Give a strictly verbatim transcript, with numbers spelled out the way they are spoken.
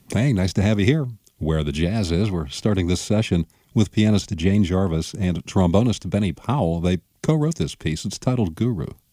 Hey, nice to have you here. Where the Jazz is, we're starting this session with pianist Jane Jarvis and trombonist Benny Powell. They co-wrote this piece. It's titled Guru.